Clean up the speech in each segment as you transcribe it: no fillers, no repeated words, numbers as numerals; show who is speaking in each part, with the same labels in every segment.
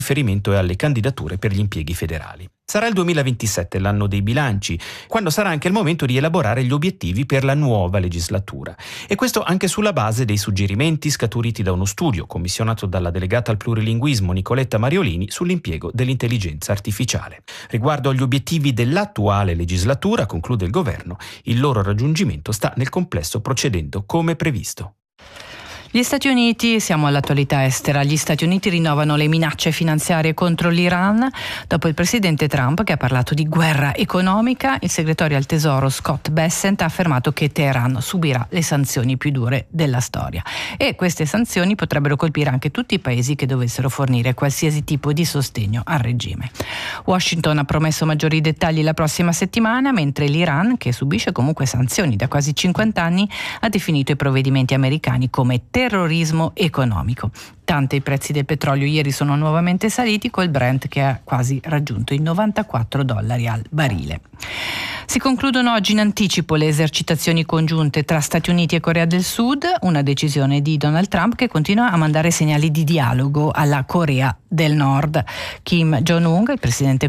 Speaker 1: riferimento alle candidature per gli impieghi federali. Sarà il 2027 l'anno dei bilanci, quando sarà anche il momento di elaborare gli obiettivi per la nuova legislatura. E questo anche sulla base dei suggerimenti scaturiti da uno studio commissionato dalla delegata al plurilinguismo Nicoletta Mariolini sull'impiego dell'intelligenza artificiale. Riguardo agli obiettivi dell'attuale legislatura, conclude il governo, il loro raggiungimento sta nel complesso procedendo come previsto.
Speaker 2: Gli Stati Uniti, siamo all'attualità estera, gli Stati Uniti rinnovano le minacce finanziarie contro l'Iran. Dopo il presidente Trump, che ha parlato di guerra economica, il segretario al tesoro Scott Bessent ha affermato che Teheran subirà le sanzioni più dure della storia. E queste sanzioni potrebbero colpire anche tutti i paesi che dovessero fornire qualsiasi tipo di sostegno al regime. Washington ha promesso maggiori dettagli la prossima settimana, mentre l'Iran, che subisce comunque sanzioni da quasi 50 anni, ha definito i provvedimenti americani come terrorismo economico. Tanto i prezzi del petrolio ieri sono nuovamente saliti, col Brent che ha quasi raggiunto i $94 al barile. Si concludono oggi in anticipo le esercitazioni congiunte tra Stati Uniti e Corea del Sud, una decisione di Donald Trump che continua a mandare segnali di dialogo alla Corea del Nord. Kim Jong-un, il presidente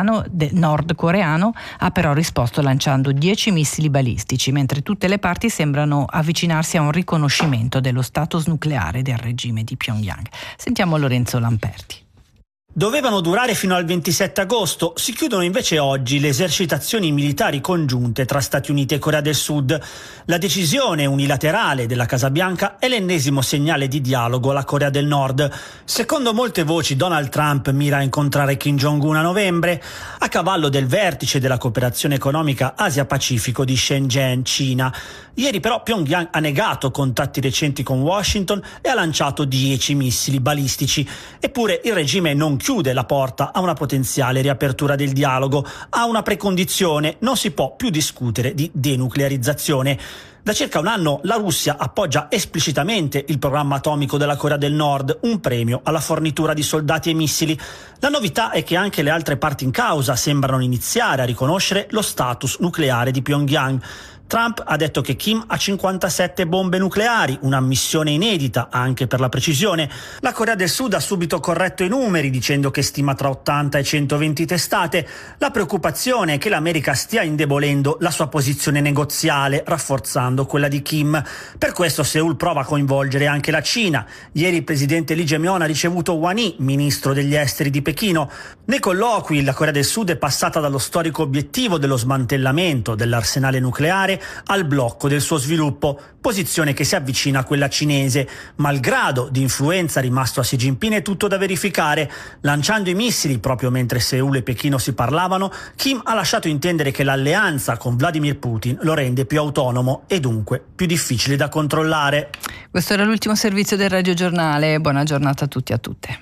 Speaker 2: nordcoreano, ha però risposto lanciando 10 missili balistici, mentre tutte le parti sembrano avvicinarsi a un riconoscimento dello status nucleare del regime di Pyongyang. Sentiamo Lorenzo Lamperti.
Speaker 3: Dovevano durare fino al 27 agosto, si chiudono invece oggi le esercitazioni militari congiunte tra Stati Uniti e Corea del Sud. La decisione unilaterale della Casa Bianca è l'ennesimo segnale di dialogo alla Corea del Nord. Secondo molte voci Donald Trump mira a incontrare Kim Jong-un a novembre, a cavallo del vertice della cooperazione economica Asia-Pacifico di Shenzhen, Cina. Ieri però Pyongyang ha negato contatti recenti con Washington e ha lanciato 10 missili balistici. Eppure il regime non chiude la porta a una potenziale riapertura del dialogo, ha una precondizione: non si può più discutere di denuclearizzazione. Da circa un anno la Russia appoggia esplicitamente il programma atomico della Corea del Nord, un premio alla fornitura di soldati e missili. La novità è che anche le altre parti in causa sembrano iniziare a riconoscere lo status nucleare di Pyongyang. Trump ha detto che Kim ha 57 bombe nucleari, una missione inedita anche per la precisione. La Corea del Sud ha subito corretto i numeri dicendo che stima tra 80 e 120 testate. La preoccupazione è che l'America stia indebolendo la sua posizione negoziale, rafforzando quella di Kim. Per questo Seul prova a coinvolgere anche la Cina. Ieri il presidente Lee Jae-myung ha ricevuto Wang Yi, ministro degli esteri di Pechino. Nei colloqui la Corea del Sud è passata dallo storico obiettivo dello smantellamento dell'arsenale nucleare al blocco del suo sviluppo, posizione che si avvicina a quella cinese. Malgrado di influenza rimasto a Xi Jinping è tutto da verificare. Lanciando i missili proprio mentre Seul e Pechino si parlavano, Kim ha lasciato intendere che l'alleanza con Vladimir Putin lo rende più autonomo e dunque più difficile da controllare.
Speaker 2: Questo era l'ultimo servizio del Radio Giornale. Buona giornata a tutti e a tutte.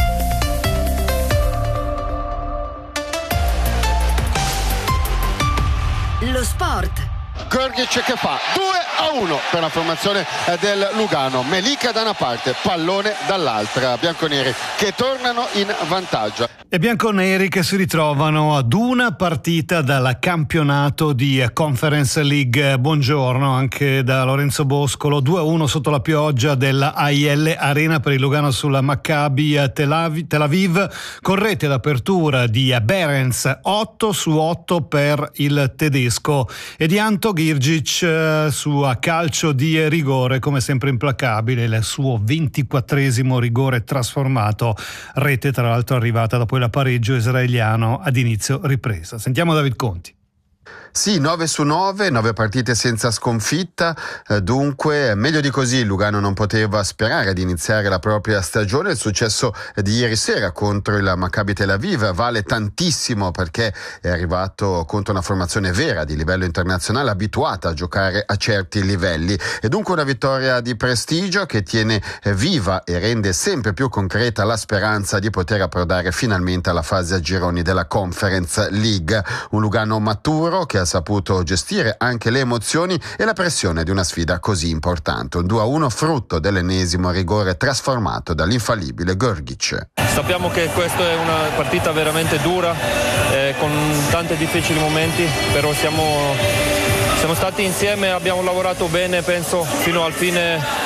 Speaker 4: Lo sport.
Speaker 5: Gorgic che fa 2-1 per la formazione del Lugano. Melica da una parte, pallone dall'altra. Bianconeri che tornano in vantaggio.
Speaker 6: E bianconeri che si ritrovano ad una partita dal campionato di Conference League. Buongiorno anche da Lorenzo Boscolo. 2-1 sotto la pioggia della AIL Arena per il Lugano sulla Maccabi Tel Aviv, con rete d'apertura di Behrens, 8-8 per il tedesco, e di Anto Girgic su calcio di rigore, come sempre implacabile, il suo 24esimo rigore trasformato, rete tra l'altro arrivata dopo il pareggio israeliano ad inizio ripresa. Sentiamo David Conti.
Speaker 5: Sì, 9-9, 9 partite senza sconfitta, dunque meglio di così Lugano non poteva sperare di iniziare la propria stagione. Il successo di ieri sera contro il Maccabi Tel Aviv vale tantissimo perché è arrivato contro una formazione vera di livello internazionale, abituata a giocare a certi livelli, e dunque una vittoria di prestigio che tiene viva e rende sempre più concreta la speranza di poter approdare finalmente alla fase a gironi della Conference League. Un Lugano maturo che ha saputo gestire anche le emozioni e la pressione di una sfida così importante. Un 2-1 frutto dell'ennesimo rigore trasformato dall'infallibile Gorgic.
Speaker 7: Sappiamo che questa è una partita veramente dura, con tanti difficili momenti, però siamo stati insieme, abbiamo lavorato bene, penso, fino al fine,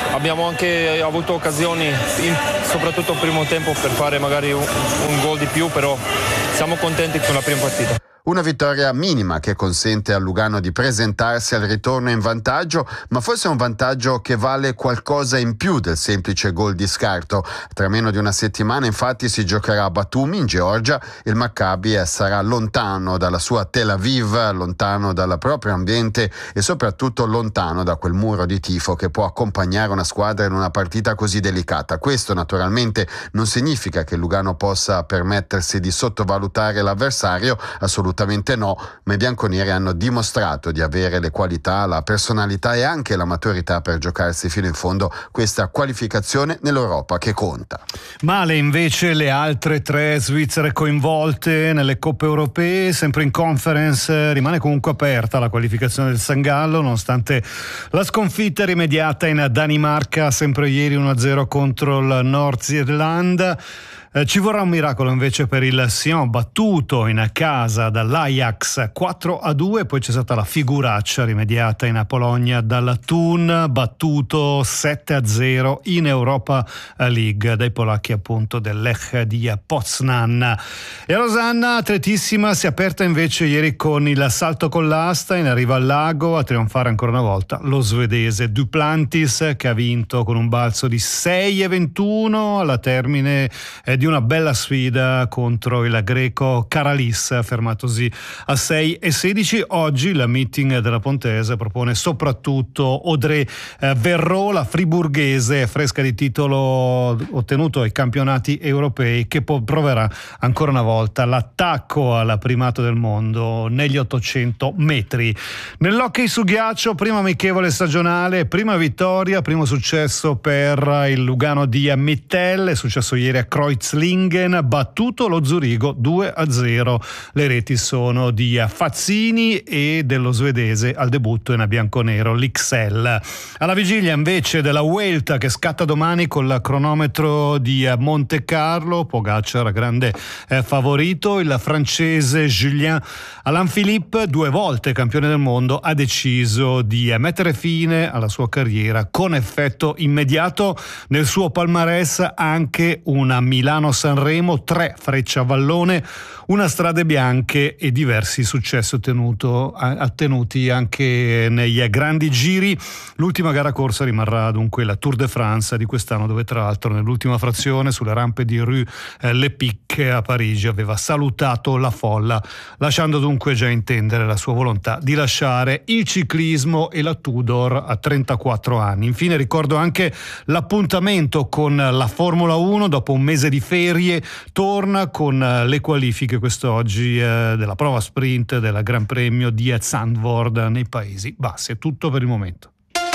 Speaker 7: abbiamo anche avuto occasioni, soprattutto il primo tempo, per fare magari un gol di più, però siamo contenti con la prima partita.
Speaker 5: Una vittoria minima che consente a Lugano di presentarsi al ritorno in vantaggio, ma forse un vantaggio che vale qualcosa in più del semplice gol di scarto. Tra meno di una settimana infatti si giocherà a Batumi in Georgia. Il Maccabi sarà lontano dalla sua Tel Aviv, lontano dal proprio ambiente e soprattutto lontano da quel muro di tifo che può accompagnare una squadra in una partita così delicata. Questo naturalmente non significa che Lugano possa permettersi di sottovalutare l'avversario, assolutamente no, ma i bianconeri hanno dimostrato di avere le qualità, la personalità e anche la maturità per giocarsi fino in fondo questa qualificazione nell'Europa che conta.
Speaker 6: Male invece le altre 3 svizzere coinvolte nelle coppe europee, sempre in conference. Rimane comunque aperta la qualificazione del San Gallo nonostante la sconfitta rimediata in Danimarca sempre ieri 1-0 contro il Nordirlanda. Ci vorrà un miracolo invece per il Sion, battuto in casa dall'Ajax 4-2, poi c'è stata la figuraccia rimediata in Polonia dalla Thun, battuto 7-0 in Europa League dai polacchi appunto del Lech di Poznan. E a Losanna, atletissima, si è aperta invece ieri con il salto con l'asta, in arriva al lago a trionfare ancora una volta lo svedese Duplantis, che ha vinto con un balzo di 6-21 alla termine di una bella sfida contro il greco Karalis, fermatosi a 6-16. Oggi il meeting della Pontese propone soprattutto Audrey Verreau, la friburghese fresca di titolo ottenuto ai campionati europei, che proverà ancora una volta l'attacco al primato del mondo negli 800 metri. Nell'hockey su ghiaccio, prima amichevole stagionale, prima vittoria, primo successo per il Lugano di Mittel, è successo ieri a Kreuzlingen, battuto lo Zurigo 2-0. Le reti sono di Fazzini e dello svedese al debutto in bianconero l'Ixel. Alla vigilia invece della Vuelta che scatta domani con il cronometro di Monte Carlo, Pogacar grande favorito, il francese Julien Alaphilippe, 2 volte campione del mondo, ha deciso di mettere fine alla sua carriera con effetto immediato. Nel suo palmarès anche una Milano-Sanremo, 3 Freccia-Vallone, una Strade Bianche e diversi successi ottenuti anche nei grandi giri. L'ultima gara corsa rimarrà dunque la Tour de France di quest'anno, dove tra l'altro nell'ultima frazione sulle rampe di Rue Le Pic a Parigi aveva salutato la folla, lasciando dunque già intendere la sua volontà di lasciare il ciclismo e la Tudor a 34 anni. Infine ricordo anche l'appuntamento con la Formula 1, dopo un mese di ferie torna con le qualifiche quest'oggi della prova sprint del Gran Premio di Zandvoort nei Paesi Bassi. È tutto per il momento.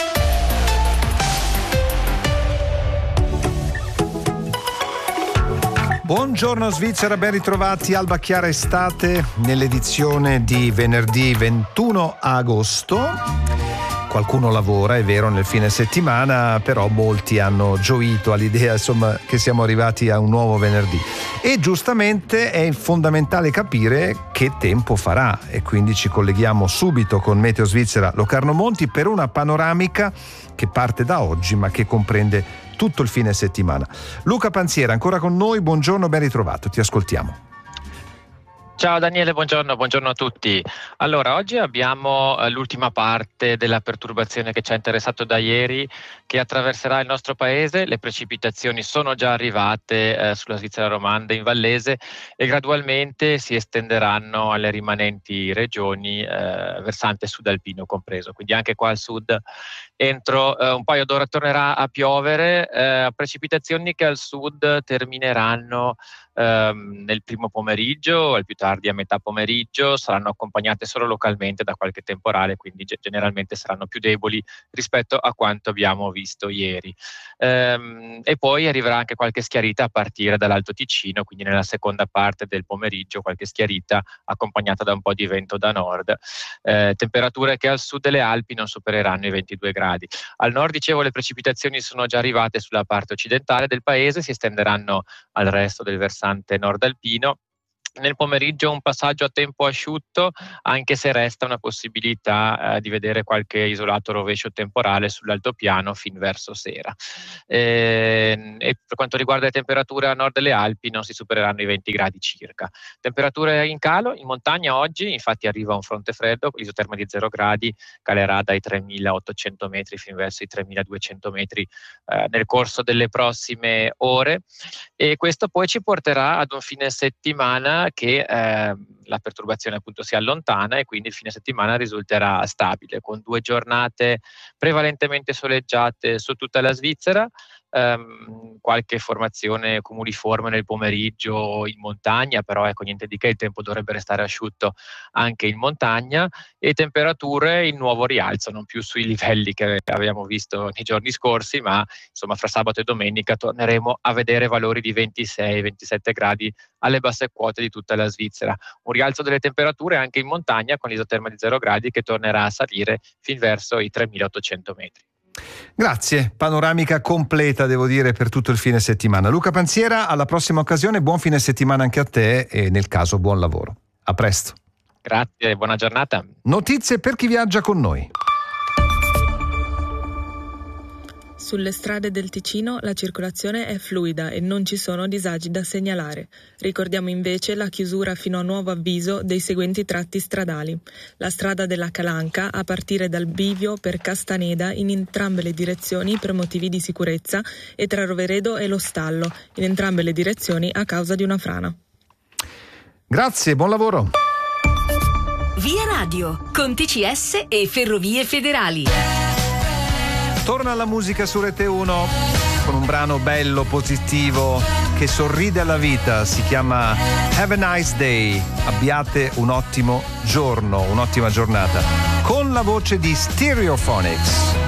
Speaker 8: Buongiorno Svizzera, ben ritrovati. Alba chiara estate nell'edizione di venerdì 21 agosto. Qualcuno lavora, è vero, nel fine settimana, però molti hanno gioito all'idea, insomma, che siamo arrivati a un nuovo venerdì. E giustamente è fondamentale capire che tempo farà, e quindi ci colleghiamo subito con Meteo Svizzera Locarno Monti per una panoramica che parte da oggi ma che comprende tutto il fine settimana. Luca Panziera ancora con noi, buongiorno, ben ritrovato, ti ascoltiamo.
Speaker 9: Ciao Daniele, buongiorno a tutti. Allora, oggi abbiamo l'ultima parte della perturbazione che ci ha interessato da ieri, che attraverserà il nostro paese. Le precipitazioni sono già arrivate sulla Svizzera romanda, in Vallese, e gradualmente si estenderanno alle rimanenti regioni, versante sudalpino compreso. Quindi anche qua al sud entro un paio d'ore tornerà a piovere, precipitazioni che al sud termineranno nel primo pomeriggio, al più tardi a metà pomeriggio, saranno accompagnate solo localmente da qualche temporale, quindi generalmente saranno più deboli rispetto a quanto abbiamo visto ieri. E poi arriverà anche qualche schiarita a partire dall'Alto Ticino, quindi nella seconda parte del pomeriggio qualche schiarita accompagnata da un po' di vento da nord. Temperature che al sud delle Alpi non supereranno i 22 gradi. Al nord, dicevo, le precipitazioni sono già arrivate sulla parte occidentale del paese, si estenderanno al resto del versante nord alpino Nel pomeriggio un passaggio a tempo asciutto, anche se resta una possibilità di vedere qualche isolato rovescio temporale sull'altopiano fin verso sera. E per quanto riguarda le temperature a nord delle Alpi non si supereranno i 20 gradi circa. Temperature in calo in montagna oggi, infatti arriva un fronte freddo, isoterma di 0 gradi, calerà dai 3.800 metri fin verso i 3.200 metri nel corso delle prossime ore, e questo poi ci porterà ad un fine settimana che la perturbazione appunto si allontana e quindi il fine settimana risulterà stabile, con 2 giornate prevalentemente soleggiate su tutta la Svizzera, qualche formazione cumuliforme nel pomeriggio in montagna, però ecco, niente di che, il tempo dovrebbe restare asciutto anche in montagna, e temperature in nuovo rialzo, non più sui livelli che avevamo visto nei giorni scorsi, ma insomma fra sabato e domenica torneremo a vedere valori di 26-27 gradi alle basse quote di tutta la Svizzera. Un rialzo delle temperature anche in montagna, con l'isoterma di 0 gradi che tornerà a salire fin verso i 3.800 metri.
Speaker 8: Grazie, panoramica completa devo dire per tutto il fine settimana. Luca Panziera, alla prossima occasione, buon fine settimana anche a te e nel caso buon lavoro. A presto.
Speaker 9: Grazie, buona giornata.
Speaker 8: Notizie per chi viaggia con noi.
Speaker 10: Sulle strade del Ticino la circolazione è fluida e non ci sono disagi da segnalare. Ricordiamo invece la chiusura fino a nuovo avviso dei seguenti tratti stradali. La strada della Calanca a partire dal bivio per Castaneda in entrambe le direzioni per motivi di sicurezza, e tra Roveredo e Lo Stallo in entrambe le direzioni a causa di una frana.
Speaker 8: Grazie, buon lavoro.
Speaker 4: Via Radio, con TCS e Ferrovie Federali.
Speaker 8: Torna la musica su Rete 1 con un brano bello, positivo, che sorride alla vita. Si chiama Have a Nice Day. Abbiate un ottimo giorno, un'ottima giornata. Con la voce di Stereophonics.